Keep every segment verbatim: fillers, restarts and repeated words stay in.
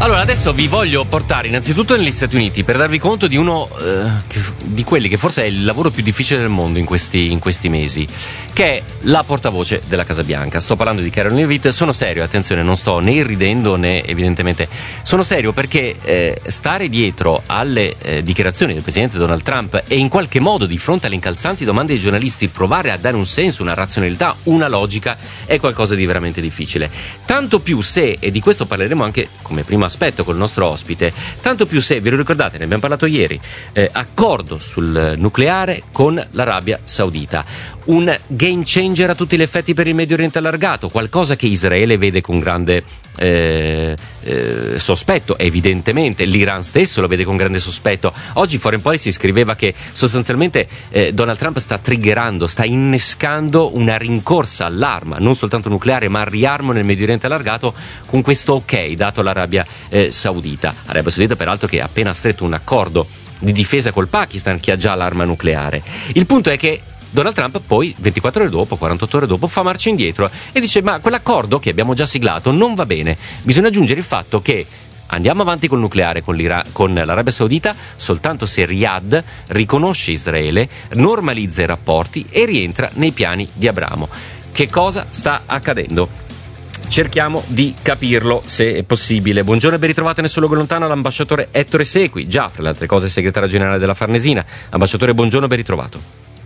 Allora, adesso vi voglio portare innanzitutto negli Stati Uniti per darvi conto di uno eh, che, di quelli che forse è il lavoro più difficile del mondo in questi, in questi mesi, che è la portavoce della Casa Bianca. Sto parlando di Caroline Leavitt. Sono serio, attenzione, non sto né irridendo né evidentemente sono serio, perché eh, stare dietro alle eh, dichiarazioni del presidente Donald Trump e in qualche modo di fronte alle incalzanti domande dei giornalisti provare a dare un senso, una razionalità, una logica è qualcosa di veramente difficile. Tanto più se, e di questo parleremo anche come primo aspetto col nostro ospite, tanto più se, vi lo ricordate, ne abbiamo parlato ieri, eh, accordo sul nucleare con l'Arabia Saudita, un game changer a tutti gli effetti per il Medio Oriente allargato, qualcosa che Israele vede con grande eh, eh, sospetto, evidentemente l'Iran stesso lo vede con grande sospetto. Oggi Foreign Policy scriveva che sostanzialmente eh, Donald Trump sta triggerando, sta innescando una rincorsa all'arma, non soltanto nucleare ma al riarmo nel Medio Oriente allargato, con questo ok dato all'Arabia eh, Saudita. Arabia Saudita peraltro che ha appena stretto un accordo di difesa col Pakistan, che ha già l'arma nucleare. Il punto è che Donald Trump poi ventiquattro ore dopo, quarantotto ore dopo, fa marcia indietro e dice: ma quell'accordo che abbiamo già siglato non va bene, bisogna aggiungere il fatto che andiamo avanti col nucleare con, l'Ira- con l'Arabia Saudita soltanto se Riyadh riconosce Israele, normalizza i rapporti e rientra nei piani di Abramo. Che cosa sta accadendo? Cerchiamo di capirlo, se è possibile. Buongiorno e ben ritrovate nel suo luogo lontano l'ambasciatore Ettore Sequi, già fra le altre cose segretario generale della Farnesina. Ambasciatore, buongiorno e ben ritrovato.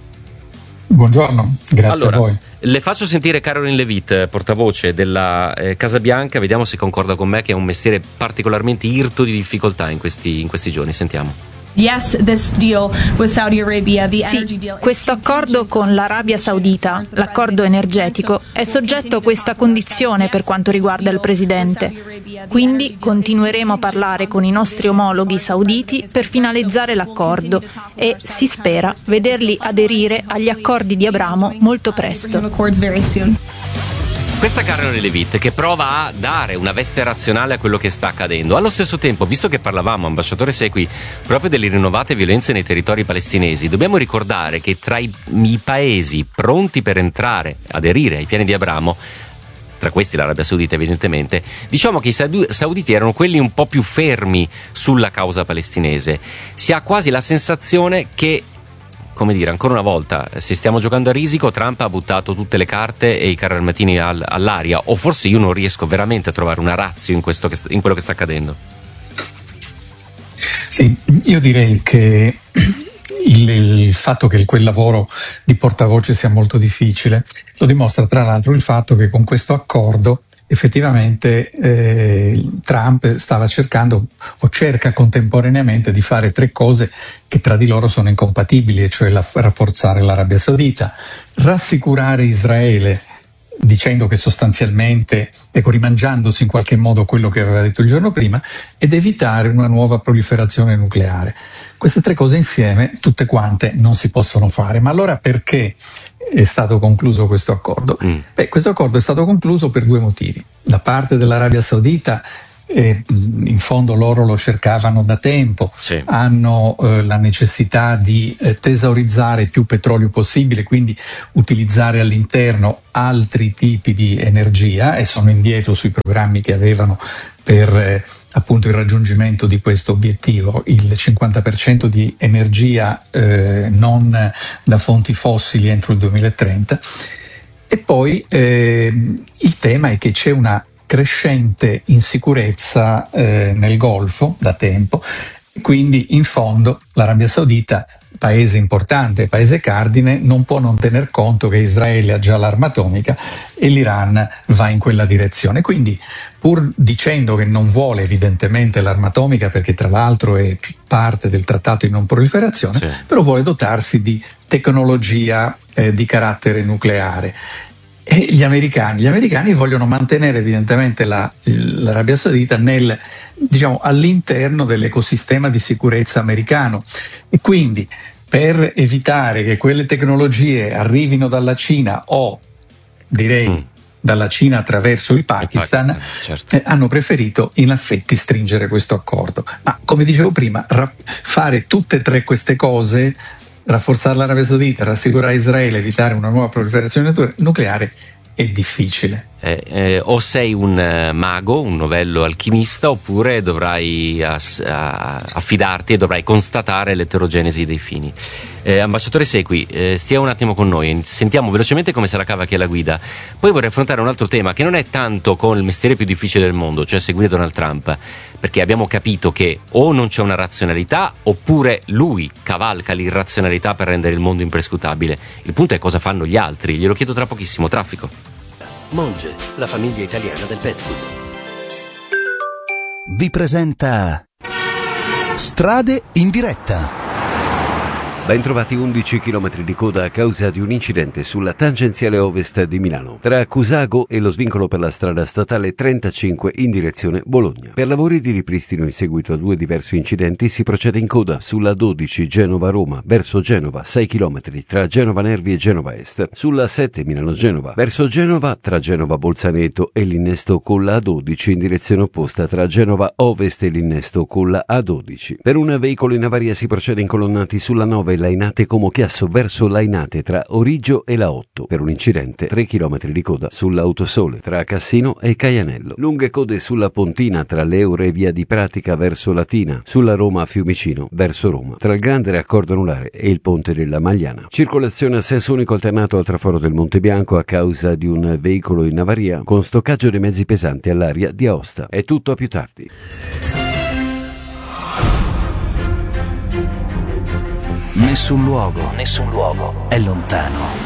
Buongiorno, grazie allora, a voi. Le faccio sentire Caroline Leavitt, portavoce della eh, Casa Bianca, vediamo se concorda con me che è un mestiere particolarmente irto di difficoltà in questi, in questi giorni. Sentiamo. Yes, this deal with Saudi Arabia, the energy Sì, deal. questo accordo con l'Arabia Saudita, l'accordo energetico, è soggetto a questa condizione per quanto riguarda il Presidente. Quindi continueremo a parlare con i nostri omologhi sauditi per finalizzare l'accordo e, si spera, vederli aderire agli accordi di Abramo molto presto. Questa Caroline Leavitt che prova a dare una veste razionale a quello che sta accadendo. Allo stesso tempo, visto che parlavamo, ambasciatore Sequi, proprio delle rinnovate violenze nei territori palestinesi, dobbiamo ricordare che tra i, i paesi pronti per entrare, aderire ai piani di Abramo, tra questi l'Arabia Saudita evidentemente, diciamo che i sauditi erano quelli un po' più fermi sulla causa palestinese. Si ha quasi la sensazione che, come dire, ancora una volta, se stiamo giocando a risico, Trump ha buttato tutte le carte e i carri armatini al, all'aria, o forse io non riesco veramente a trovare una ratio in, questo che, in quello che sta accadendo. Sì, io direi che il, il fatto che quel lavoro di portavoce sia molto difficile lo dimostra tra l'altro il fatto che con questo accordo effettivamente eh, Trump stava cercando o cerca contemporaneamente di fare tre cose che tra di loro sono incompatibili, cioè la, rafforzare l'Arabia Saudita, rassicurare Israele dicendo che sostanzialmente, ecco, rimangiandosi in qualche modo quello che aveva detto il giorno prima, ed evitare una nuova proliferazione nucleare. Queste tre cose insieme, tutte quante, non si possono fare. Ma allora perché è stato concluso questo accordo? Mm. Beh, questo accordo è stato concluso per due motivi. Da parte dell'Arabia Saudita, eh, in fondo loro lo cercavano da tempo, sì. hanno eh, la necessità di eh, tesaurizzare più petrolio possibile, quindi utilizzare all'interno altri tipi di energia, e sono indietro sui programmi che avevano per eh, appunto il raggiungimento di questo obiettivo, il cinquanta per cento di energia eh, non da fonti fossili entro il duemilatrenta. E poi eh, il tema è che c'è una crescente insicurezza eh, nel Golfo da tempo, quindi in fondo l'Arabia Saudita, paese importante, paese cardine, non può non tener conto che Israele ha già l'arma atomica e l'Iran va in quella direzione. Quindi, pur dicendo che non vuole evidentemente l'arma atomica, perché tra l'altro è parte del trattato di non proliferazione, sì. però vuole dotarsi di tecnologia eh, di carattere nucleare. E gli americani, gli americani vogliono mantenere evidentemente la, l'Arabia Saudita nel, diciamo, all'interno dell'ecosistema di sicurezza americano, e quindi per evitare che quelle tecnologie arrivino dalla Cina o direi mm. dalla Cina attraverso il Pakistan, il Pakistan certo. eh, hanno preferito in effetti stringere questo accordo. Ma come dicevo prima, ra- fare tutte e tre queste cose, rafforzare l'Arabia Saudita, rassicurare Israele, evitare una nuova proliferazione nucleare, è difficile. Eh, eh, o sei un uh, mago, un novello alchimista, oppure dovrai ass- a- affidarti e dovrai constatare l'eterogenesi dei fini. Eh, ambasciatore Sequi, eh, stia un attimo con noi, sentiamo velocemente come se la cava chi è la guida. Poi vorrei affrontare un altro tema che non è tanto con il mestiere più difficile del mondo, cioè seguire Donald Trump, perché abbiamo capito che o non c'è una razionalità oppure lui cavalca l'irrazionalità per rendere il mondo imprescrutabile. Il punto è cosa fanno gli altri, glielo chiedo tra pochissimo. Traffico. Monge, la famiglia italiana del pet food, vi presenta Strade in diretta. Ben trovati. undici chilometri di coda a causa di un incidente sulla tangenziale ovest di Milano, tra Cusago e lo svincolo per la strada statale trentacinque in direzione Bologna. Per lavori di ripristino in seguito a due diversi incidenti si procede in coda sulla dodici Genova-Roma verso Genova, sei chilometri tra Genova Nervi e Genova Est, sulla sette Milano-Genova verso Genova tra Genova-Bolzaneto e l'innesto con la A dodici in direzione opposta tra Genova Ovest e l'innesto con la A dodici. Per un veicolo in avaria si procede incolonnati sulla nove Lainate Como Chiasso verso Lainate tra Origgio e la otto. Per un incidente tre chilometri di coda sull'Autosole tra Cassino e Caianello. Lunghe code sulla Pontina tra Leure e Via di Pratica verso Latina, sulla Roma Fiumicino verso Roma, tra il Grande Raccordo Anulare e il Ponte della Magliana. Circolazione a senso unico alternato al traforo del Monte Bianco a causa di un veicolo in avaria con stoccaggio dei mezzi pesanti all'area di Aosta. È tutto, a più tardi. Nessun luogo, nessun luogo è lontano.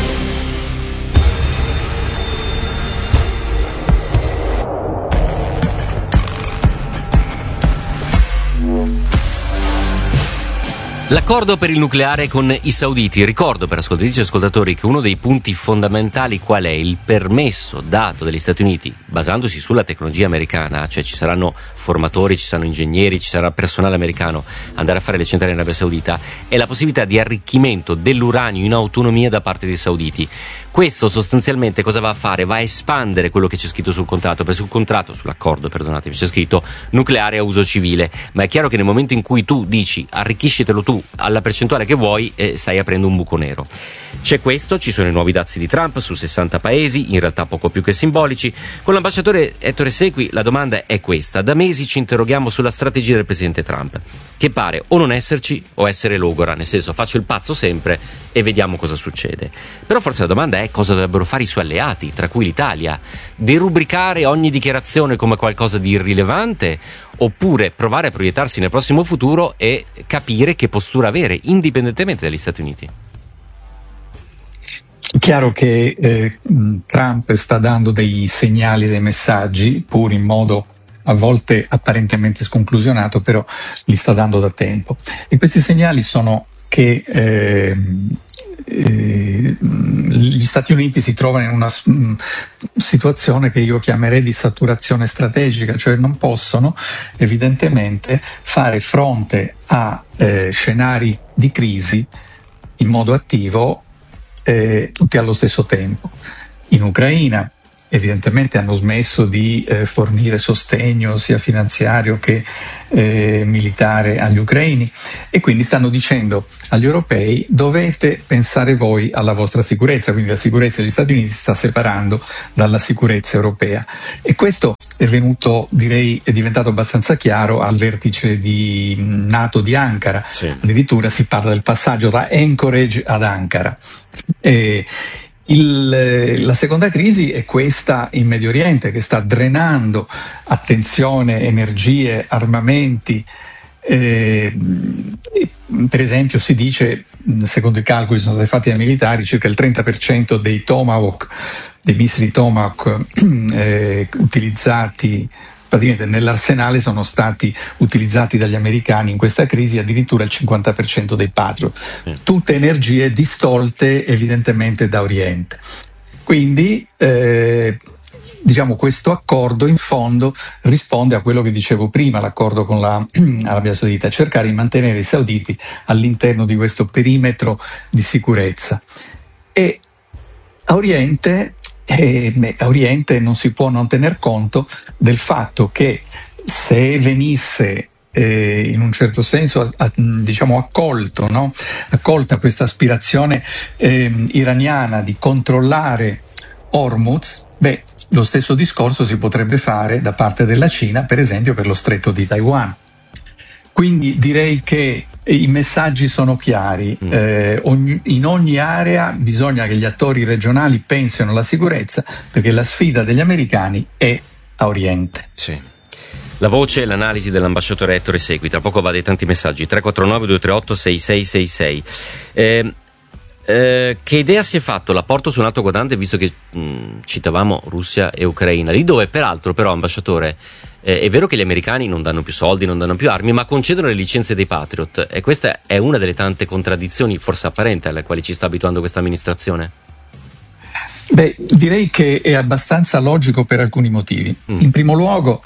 L'accordo per il nucleare con i sauditi. Ricordo per ascoltatrici e ascoltatori che uno dei punti fondamentali qual è? Il permesso dato dagli Stati Uniti, basandosi sulla tecnologia americana, cioè ci saranno formatori, ci saranno ingegneri, ci sarà personale americano andare a fare le centrali in Arabia Saudita, è la possibilità di arricchimento dell'uranio in autonomia da parte dei sauditi. Questo sostanzialmente cosa va a fare? Va a espandere quello che c'è scritto sul contratto, perché sul contratto, sull'accordo, perdonatemi, c'è scritto nucleare a uso civile, ma è chiaro che nel momento in cui tu dici arricchiscitelo tu alla percentuale che vuoi, eh, stai aprendo un buco nero. C'è questo, ci sono i nuovi dazi di Trump su sessanta paesi, in realtà poco più che simbolici. Con l'ambasciatore Ettore Sequi la domanda è questa: da mesi ci interroghiamo sulla strategia del presidente Trump, che pare o non esserci o essere logora, nel senso faccio il pazzo sempre e vediamo cosa succede. Però forse la domanda è cosa dovrebbero fare i suoi alleati, tra cui l'Italia: derubricare ogni dichiarazione come qualcosa di irrilevante, oppure provare a proiettarsi nel prossimo futuro e capire che postura avere, indipendentemente dagli Stati Uniti. Chiaro che eh, Trump sta dando dei segnali, dei messaggi, pur in modo a volte apparentemente sconclusionato, però li sta dando da tempo. E questi segnali sono che eh, eh, gli Stati Uniti si trovano in una mh, situazione che io chiamerei di saturazione strategica, cioè non possono evidentemente fare fronte a eh, scenari di crisi in modo attivo eh, tutti allo stesso tempo. In Ucraina evidentemente hanno smesso di eh, fornire sostegno sia finanziario che eh, militare agli ucraini e quindi stanno dicendo agli europei: dovete pensare voi alla vostra sicurezza, quindi la sicurezza degli Stati Uniti si sta separando dalla sicurezza europea. E questo è venuto, direi, è diventato abbastanza chiaro al vertice di NATO di Ankara. Sì. Addirittura si parla del passaggio da Anchorage ad Ankara. E Il, la seconda crisi è questa in Medio Oriente, che sta drenando attenzione, energie, armamenti. Eh, per esempio si dice, secondo i calcoli che sono stati fatti dai militari, circa il trenta per cento dei Tomahawk, dei missili Tomahawk eh, utilizzati praticamente nell'arsenale sono stati utilizzati dagli americani in questa crisi, addirittura il cinquanta per cento dei Patriot. Tutte energie distolte evidentemente da Oriente. Quindi eh, diciamo questo accordo in fondo risponde a quello che dicevo prima, l'accordo con l'Arabia Saudita, cercare di mantenere i sauditi all'interno di questo perimetro di sicurezza. E a Oriente E beh, a Oriente non si può non tener conto del fatto che se venisse eh, in un certo senso a, a, diciamo accolto, no? accolta questa aspirazione eh, iraniana di controllare Hormuz, beh, lo stesso discorso si potrebbe fare da parte della Cina, per esempio per lo stretto di Taiwan. Quindi direi che i messaggi sono chiari, mm. eh, ogni, in ogni area bisogna che gli attori regionali pensino alla sicurezza, perché la sfida degli americani è a Oriente. Sì. La voce e l'analisi dell'ambasciatore Ettore Secui. Tra poco va dei tanti messaggi. tre quattro nove due tre otto sei sei sei sei. Eh, eh, che idea si è fatto l'apporto su un altro quadrante, visto che mh, citavamo Russia e Ucraina, lì dove peraltro però, ambasciatore, eh, è vero che gli americani non danno più soldi, non danno più armi, ma concedono le licenze dei Patriot, e questa è una delle tante contraddizioni, forse apparenti, alle quali ci sta abituando questa amministrazione? Beh, direi che è abbastanza logico per alcuni motivi. Mm. In primo luogo,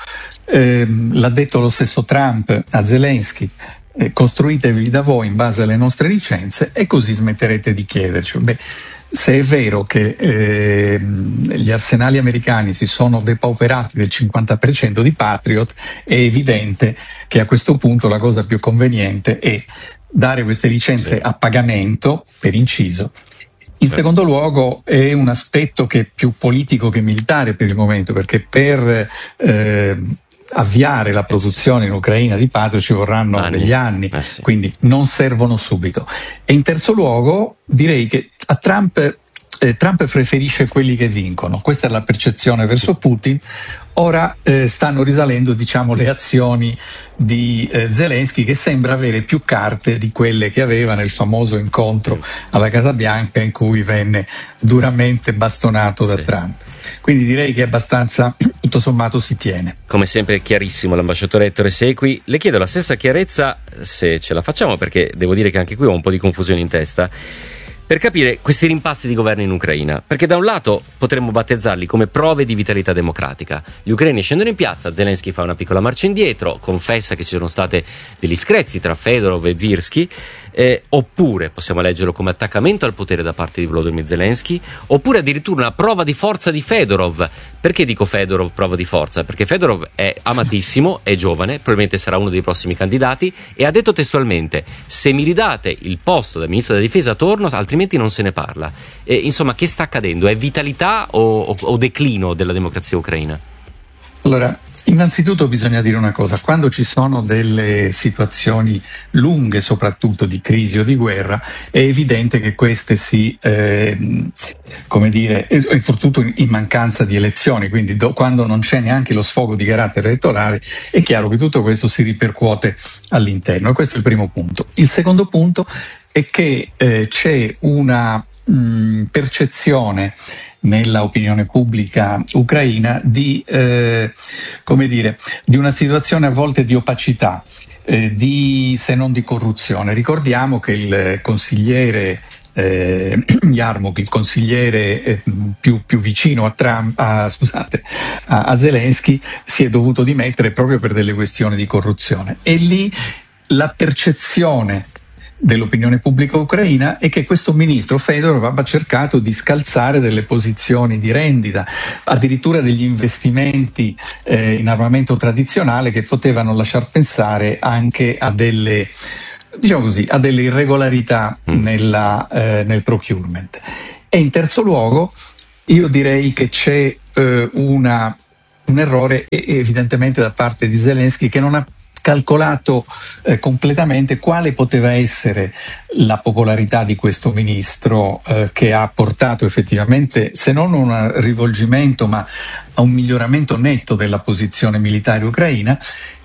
ehm, l'ha detto lo stesso Trump a Zelensky, eh, costruitevi da voi in base alle nostre licenze e così smetterete di chiederci. Beh, se è vero che eh, gli arsenali americani si sono depauperati del cinquanta per cento di Patriot, è evidente che a questo punto la cosa più conveniente è dare queste licenze a pagamento, per inciso. In secondo luogo è un aspetto che è più politico che militare per il momento, perché per eh, avviare la produzione in Ucraina di Patriot ci vorranno anni. degli anni, eh sì. Quindi non servono subito. E in terzo luogo direi che a Trump, eh, Trump preferisce quelli che vincono, questa è la percezione verso Putin. Ora eh, stanno risalendo, diciamo, le azioni di eh, Zelensky, che sembra avere più carte di quelle che aveva nel famoso incontro alla Casa Bianca in cui venne duramente bastonato da sì. Trump. Quindi direi che abbastanza, tutto sommato, si tiene. Come sempre chiarissimo l'ambasciatore Ettore Secui. Le chiedo la stessa chiarezza, se ce la facciamo, perché devo dire che anche qui ho un po' di confusione in testa, per capire questi rimpasti di governo in Ucraina, perché da un lato potremmo battezzarli come prove di vitalità democratica. Gli ucraini scendono in piazza, Zelensky fa una piccola marcia indietro, confessa che ci sono state degli screzi tra Fedorov e Zyrski, eh, oppure possiamo leggerlo come attaccamento al potere da parte di Volodymyr Zelensky, oppure addirittura una prova di forza di Fedorov. Perché dico Fedorov prova di forza? Perché Fedorov è amatissimo, è giovane, probabilmente sarà uno dei prossimi candidati, e ha detto testualmente: se mi ridate il posto da ministro della difesa torno, altrimenti non se ne parla. E, insomma, che sta accadendo? È vitalità o, o, o declino della democrazia ucraina? Allora, innanzitutto bisogna dire una cosa: quando ci sono delle situazioni lunghe, soprattutto di crisi o di guerra, è evidente che queste si, eh, come dire, e soprattutto in mancanza di elezioni, quindi do, quando non c'è neanche lo sfogo di carattere elettorale, è chiaro che tutto questo si ripercuote all'interno, e questo è il primo punto. Il secondo punto è che eh, c'è una mh, percezione nella opinione pubblica ucraina di, eh, come dire, di una situazione a volte di opacità, eh, di, se non di corruzione. Ricordiamo che il consigliere eh, Yarmouk, il consigliere eh, più, più vicino a Trump, a, scusate, a, a Zelensky, si è dovuto dimettere proprio per delle questioni di corruzione. E lì la percezione dell'opinione pubblica ucraina è che questo ministro Fedorov aveva cercato di scalzare delle posizioni di rendita, addirittura degli investimenti eh, in armamento tradizionale che potevano lasciar pensare anche a delle, diciamo così, a delle irregolarità nella, eh, nel procurement. E in terzo luogo io direi che c'è eh, una, un errore evidentemente da parte di Zelensky, che non ha calcolato eh, completamente quale poteva essere la popolarità di questo ministro, eh, che ha portato effettivamente, se non un rivolgimento, ma a un miglioramento netto della posizione militare ucraina.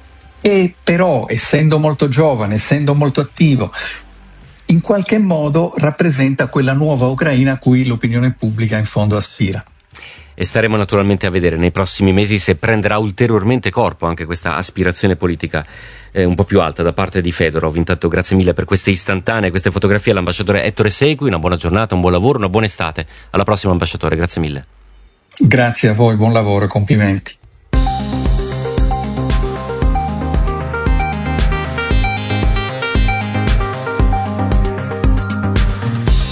E però, essendo molto giovane, essendo molto attivo, in qualche modo rappresenta quella nuova Ucraina a cui l'opinione pubblica in fondo aspira. E staremo naturalmente a vedere nei prossimi mesi se prenderà ulteriormente corpo anche questa aspirazione politica eh, un po' più alta da parte di Fedorov. Intanto grazie mille per queste istantanee, queste fotografie all'ambasciatore Ettore Secui. Una buona giornata, un buon lavoro, una buona estate. Alla prossima, ambasciatore, grazie mille. Grazie a voi, buon lavoro e complimenti.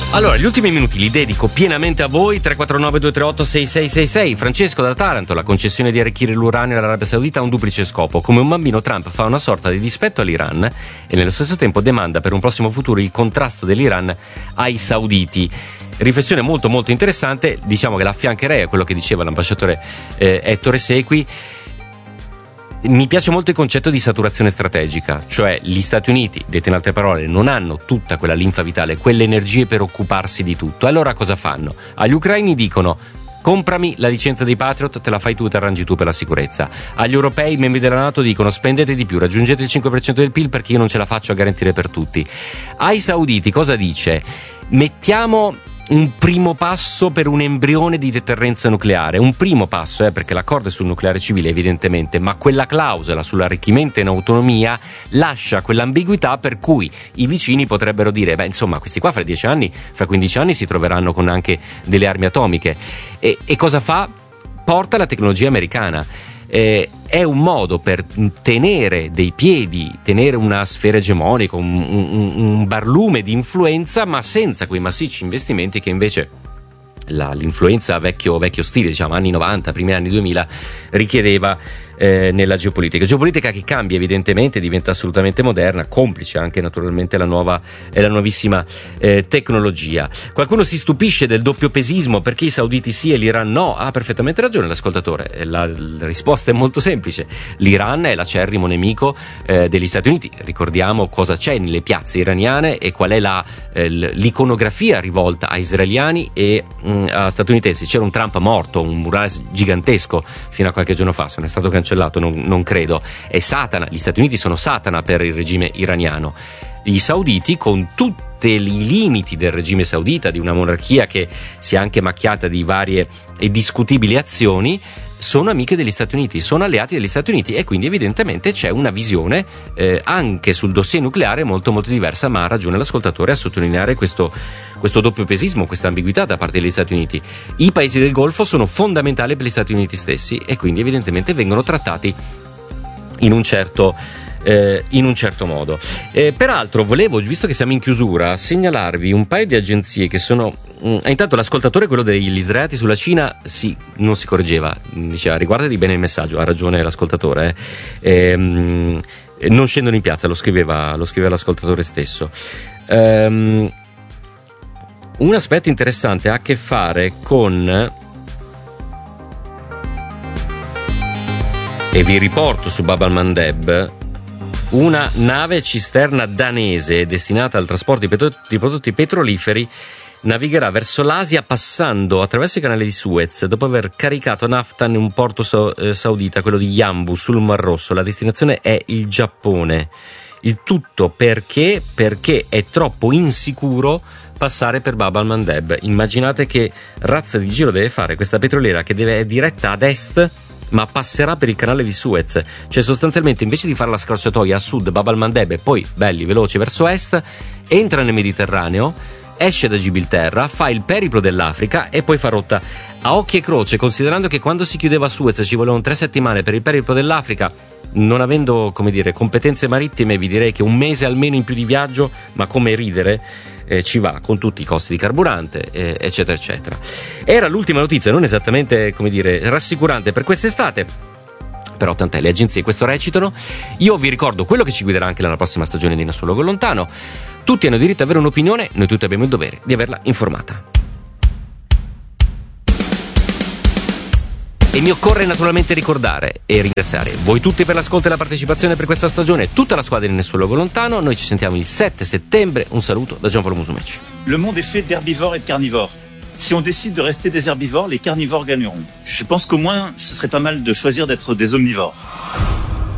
Allora, gli ultimi minuti li dedico pienamente a voi. Tre quattro nove due tre otto sei sei sei sei. Francesco da Taranto: la concessione di arricchire l'uranio all'Arabia Saudita ha un duplice scopo. Come un bambino, Trump fa una sorta di dispetto all'Iran e nello stesso tempo demanda per un prossimo futuro il contrasto dell'Iran ai sauditi. Riflessione molto molto interessante, diciamo che la affiancherei a quello che diceva l'ambasciatore eh, Ettore Sequi. Mi piace molto il concetto di saturazione strategica, cioè gli Stati Uniti, detto in altre parole, non hanno tutta quella linfa vitale, quelle energie per occuparsi di tutto. Allora cosa fanno? Agli ucraini dicono: comprami la licenza dei Patriot, te la fai tu, te arrangi tu per la sicurezza. Agli europei, membri della NATO, dicono: spendete di più, raggiungete il cinque per cento del P I L perché io non ce la faccio a garantire per tutti. Ai sauditi cosa dice? Mettiamo un primo passo per un embrione di deterrenza nucleare, un primo passo, eh, perché l'accordo è sul nucleare civile evidentemente, ma quella clausola sull'arricchimento in autonomia lascia quell'ambiguità per cui i vicini potrebbero dire: beh, insomma, questi qua fra dieci anni, fra quindici anni si troveranno con anche delle armi atomiche. E, e cosa fa? Porta la tecnologia americana. Eh, è un modo per tenere dei piedi, tenere una sfera egemonica, un, un, un barlume di influenza, ma senza quei massicci investimenti che invece la, l'influenza vecchio, vecchio stile, diciamo anni novanta, primi anni duemila, richiedeva eh, nella geopolitica. Geopolitica che cambia evidentemente, diventa assolutamente moderna, complice anche naturalmente la nuova e la nuovissima eh, tecnologia. Qualcuno si stupisce del doppiopesismo, perché i sauditi sì e l'Iran no. Ha perfettamente ragione l'ascoltatore, la, la risposta è molto semplice: l'Iran è l'acerrimo nemico eh, degli Stati Uniti. Ricordiamo cosa c'è nelle piazze iraniane e qual è la, eh, l'iconografia rivolta a israeliani e mh, a statunitensi. C'era un Trump morto, un murale gigantesco fino a qualche giorno fa, se non è stato cancellato non, non credo. È Satana, gli Stati Uniti sono Satana per il regime iraniano. I sauditi, con tutti i limiti del regime saudita, di una monarchia che si è anche macchiata di varie e discutibili azioni, sono amiche degli Stati Uniti, sono alleati degli Stati Uniti, e quindi evidentemente c'è una visione eh, anche sul dossier nucleare molto molto diversa, ma ha ragione l'ascoltatore a sottolineare questo, questo doppiopesismo, questa ambiguità da parte degli Stati Uniti. I paesi del Golfo sono fondamentali per gli Stati Uniti stessi e quindi evidentemente vengono trattati in un certo Eh, in un certo modo. Eh, peraltro volevo, visto che siamo in chiusura, segnalarvi un paio di agenzie che sono mh, intanto l'ascoltatore, quello degli sdraiati sulla Cina, sì, non si correggeva, diceva: riguardati bene il messaggio. Ha ragione l'ascoltatore, eh. ehm, non scendono in piazza, lo scriveva, lo scriveva l'ascoltatore stesso. ehm, un aspetto interessante ha a che fare con, e vi riporto su Bab al-Mandeb, una nave cisterna danese destinata al trasporto di, petro- di prodotti petroliferi navigherà verso l'Asia passando attraverso il canale di Suez dopo aver caricato nafta in un porto so- eh, saudita, quello di Yanbu, sul Mar Rosso. La destinazione è il Giappone. Il tutto perché? Perché è troppo insicuro passare per Bab al-Mandeb. Immaginate che razza di giro deve fare questa petroliera, che deve, è diretta ad est, ma passerà per il canale di Suez. Cioè sostanzialmente, invece di fare la scorciatoia a sud, Bab al-Mandeb, e poi belli veloci verso est, entra nel Mediterraneo, esce da Gibilterra, fa il periplo dell'Africa e poi fa rotta a occhi e croce, considerando che quando si chiudeva a Suez ci volevano tre settimane per il periplo dell'Africa. Non avendo, come dire, competenze marittime, vi direi che un mese almeno in più di viaggio, ma come ridere, eh, ci va, con tutti i costi di carburante, eh, eccetera eccetera. Era l'ultima notizia, non esattamente, come dire, rassicurante per quest'estate, però tant'è, le agenzie questo recitano. Io vi ricordo quello che ci guiderà anche nella prossima stagione di Nessun Luogo Lontano. Tutti hanno diritto ad avere un'opinione, noi tutti abbiamo il dovere di averla informata. E mi occorre naturalmente ricordare e ringraziare voi tutti per l'ascolto e la partecipazione per questa stagione, tutta la squadra di Nessun Luogo Lontano. Noi ci sentiamo il sette settembre. Un saluto da Giampaolo Musumeci. Le monde est fait d'herbivores et de carnivores. Si on décide de rester des herbivores, les carnivores gagneront. Je pense qu'au moins, ce serait pas mal de choisir d'être des omnivores.